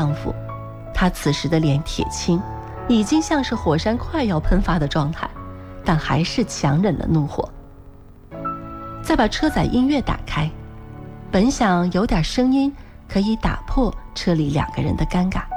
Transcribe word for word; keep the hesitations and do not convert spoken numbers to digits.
丈夫，他此时的脸铁青，已经像是火山快要喷发的状态，但还是强忍了怒火。再把车载音乐打开，本想有点声音可以打破车里两个人的尴尬，